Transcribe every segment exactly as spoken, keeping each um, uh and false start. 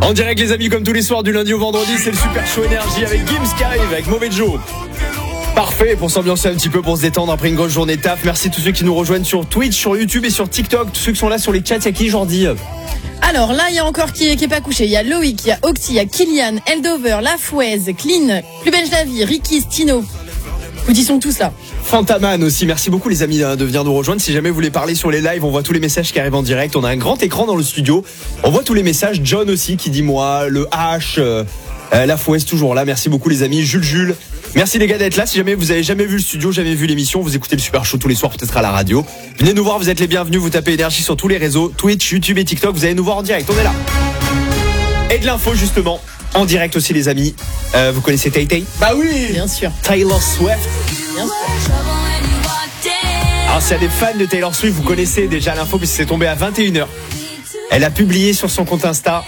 En direct les amis, comme tous les soirs du lundi au vendredi, c'est le Super Show Énergie avec Gims qui arrive, avec Mauvais Joe. Parfait pour s'ambiancer un petit peu, pour se détendre après une grosse journée de taf. Merci à tous ceux qui nous rejoignent sur Twitch, sur YouTube et sur TikTok. Tous ceux qui sont là sur les chats, il y a qui Jordi? Alors là, il y a encore qui, qui est pas couché. Il y a Loïc, il y a Octi, il y a Kylian, Eldover, Lafouez, Clean, Plus Belle la Vie, Ricky, Stino. Ils sont tous là. Fantaman aussi, merci beaucoup les amis de venir nous rejoindre. Si jamais vous voulez parler sur les lives, on voit tous les messages qui arrivent en direct. On a un grand écran dans le studio. On voit tous les messages. John aussi qui dit moi, le H, euh, la Fouesse toujours là. Merci beaucoup les amis. Jules Jules. Merci les gars d'être là. Si jamais vous avez jamais vu le studio, jamais vu l'émission, vous écoutez le Super Show tous les soirs peut-être à la radio. Venez nous voir, vous êtes les bienvenus. Vous tapez Énergie sur tous les réseaux, Twitch, YouTube et TikTok. Vous allez nous voir en direct. On est là. Et de l'info justement. En direct aussi les amis. Euh, vous connaissez Tay Tay? Bah oui, bien sûr. Taylor Swift. Bien sûr. Alors s'il y a des fans de Taylor Swift, vous connaissez déjà l'info puisque c'est tombé à vingt et une heures. Elle a publié sur son compte Insta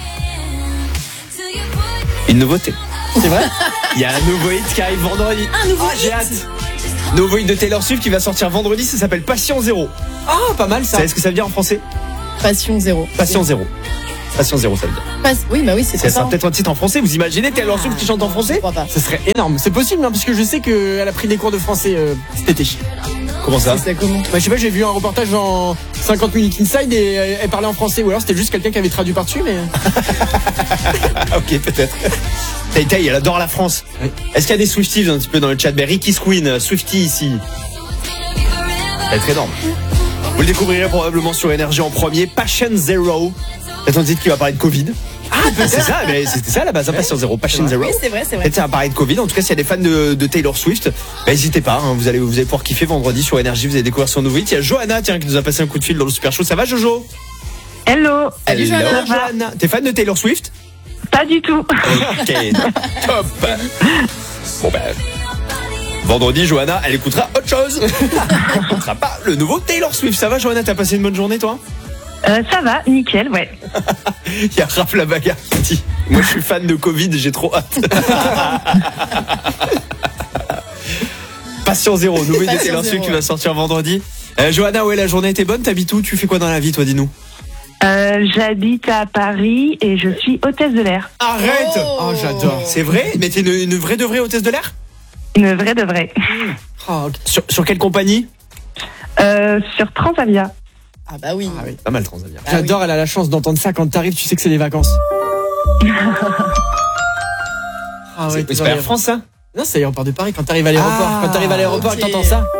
une nouveauté. C'est vrai? Il y a un nouveau hit qui arrive vendredi. Un nouveau ah, hit. J'ai hâte. Nouveau hit de Taylor Swift qui va sortir vendredi, ça s'appelle Patient Zéro. Ah, pas mal ça. Vous savez ce que ça veut dire en français? Passion Zéro. Patient Zéro. Patient Zéro, ça veut dire. Pas... Oui, bah oui, c'est ça. Ça sera peut-être un titre en français. Vous imaginez Taylor Swift qui chante en français? Ce serait énorme. C'est possible, hein, parce que je sais qu'elle a pris des cours de français euh, cet été. Comment ça? C'est ça comment? Bah, je sais pas, j'ai vu un reportage dans cinquante minutes Inside et elle, elle parlait en français. Ou alors c'était juste quelqu'un qui avait traduit par-dessus, mais. Ok, peut-être. Tay Tay, elle adore la France. Oui. Est-ce qu'il y a des Swifties un petit peu dans le chat? Ben, Ricky Squeen, Swiftie ici. Elle est très énorme. Vous le découvrirez probablement sur Énergie en premier. Passion Zero. C'est un titre qui va parler de Covid. Ah, c'est ça, mais c'était ça à la base, Passion Zero, Passion Zero. Oui, c'est vrai, c'est vrai. Ça va parler de Covid. En tout cas, s'il y a des fans de, de Taylor Swift, bah, n'hésitez pas. Hein, vous allez, vous allez pouvoir kiffer vendredi sur Énergie. Vous allez découvrir son nouveau hit. Il y a Johanna, tiens, qui nous a passé un coup de fil dans le Super Show. Ça va, Jojo? Hello. Hello, Johanna. Johanna. T'es fan de Taylor Swift? Pas du tout. Ok, top. Bon ben, vendredi, Johanna, elle écoutera autre chose. Elle écoutera pas le nouveau Taylor Swift. Ça va, Johanna? T'as passé une bonne journée, toi? Euh, ça va, nickel, ouais. Il y a Raph la bagarre qui dit moi, je suis fan de Covid, j'ai trop hâte. Patient Zéro, nouvelle de Taylor Swift qui va sortir vendredi. Euh, Johanna, ouais, la journée était bonne. T'habites où? Tu fais quoi dans la vie, toi? Dis-nous. Euh, j'habite à Paris et je suis hôtesse de l'air. Arrête! Oh, oh j'adore. C'est vrai? Mais t'es une, une vraie de vraie hôtesse de l'air? Une vraie de vraie. Oh, okay. sur, sur quelle compagnie? Euh, sur Transavia. Ah bah oui. Ah oui, pas mal Transavia. Ah J'adore, oui. elle a la chance d'entendre ça quand t'arrives, tu sais que c'est les vacances. Ah C'est, c'est pas Air France, ça? Non, c'est on part de Paris quand t'arrives à l'aéroport. Ah, quand t'arrives à l'aéroport ok. et t'entends ça.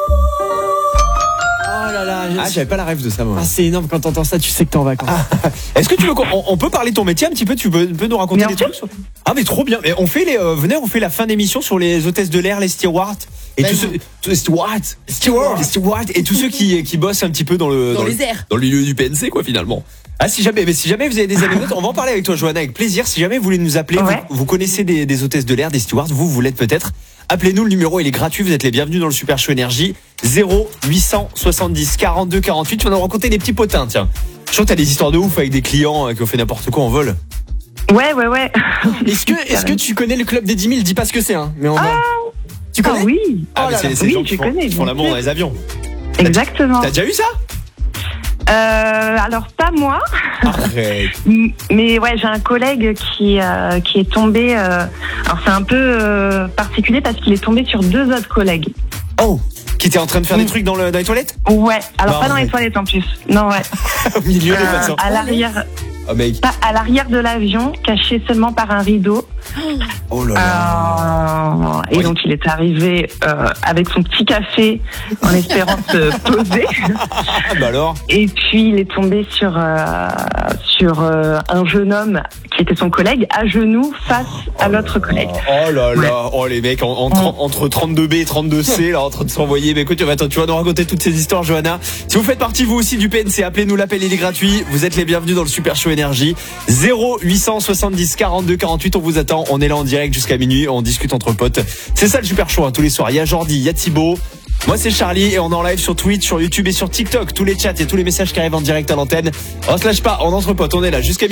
Oh là là. Ah, j'avais pas la rêve de ça, moi. Ah, c'est énorme quand t'entends ça, tu sais que t'es en vacances. Ah. Est-ce que tu veux qu'on on peut parler de ton métier un petit peu? Tu peux, peux nous raconter Bien des sûr. trucs sur... Ah mais trop bien. Mais on fait les euh, venez, on fait la fin d'émission sur les hôtesses de l'air, les stewards et Vas-y. tous ceux tous les stewards, stewards, les stewards et tous ceux qui qui bossent un petit peu dans le Dans le, les airs. dans le milieu du P N C quoi finalement. Ah si jamais mais si jamais vous avez des anecdotes, on va en parler avec toi Johanna avec plaisir. Si jamais vous voulez nous appeler, Ouais. vous, vous connaissez des, des hôtesses de l'air, des stewards, vous vous l'êtes peut-être. Appelez-nous, le numéro il est gratuit, vous êtes les bienvenus dans le Super Show Énergie. Zéro huit cent soixante-dix quarante-deux quarante-huit. Tu vas nous raconter des petits potins, tiens. Je crois que t'as des histoires de ouf avec des clients qui ont fait n'importe quoi en vol. Ouais, ouais, ouais. Est-ce que, est-ce que tu connais le club des dix mille? Dis pas ce que c'est, hein. Mais on va. Tu Ah connais? oui. Ah, Oh mais là c'est là. c'est Oui, les gens qui je font, connais, qui font bien l'amour sûr. dans les avions. Exactement. T'as déjà eu ça? Euh, alors pas moi, Arrête. M- mais ouais, j'ai un collègue qui euh, qui est tombé. Euh, alors c'est un peu euh, particulier parce qu'il est tombé sur deux autres collègues. Oh, qui était en train de faire des trucs dans, le, dans les toilettes? Ouais. Alors Non, pas dans mais- les toilettes en plus. Non ouais. Au milieu des Euh, patients. à l'arrière, Oh mec. pas à l'arrière de l'avion, caché seulement par un rideau. Oh là là. Euh, et Oui. donc il est arrivé euh, avec son petit café en espérant se poser. Ah bah alors. Et puis il est tombé sur euh, sur euh, un jeune homme qui était son collègue à genoux face à l'autre collègue. Oh là là. Oh les mecs en, entre, entre trente-deux B et trente-deux C là en train de s'envoyer. Mais écoute, tu vas, tu vas nous raconter toutes ces histoires Johanna. Si vous faites partie vous aussi du P N C, appelez-nous, l'appel il est gratuit. Vous êtes les bienvenus dans le Super Show Énergie. Zéro huit cent soixante-dix quarante-deux quarante-huit, on vous attend. On est là en direct jusqu'à minuit, on discute entre potes. C'est ça le Super Show hein, tous les soirs. Il y a Jordi, il y a Thibaut. Moi c'est Charlie et on est en live sur Twitch, sur YouTube et sur TikTok. Tous les chats et tous les messages qui arrivent en direct à l'antenne. On se lâche pas, on entre potes, on est là jusqu'à